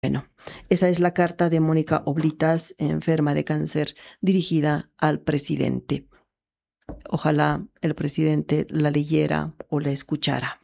Bueno, esa es la carta de Mónica Oblitas, enferma de cáncer, dirigida al presidente. Ojalá el presidente la leyera o la escuchara.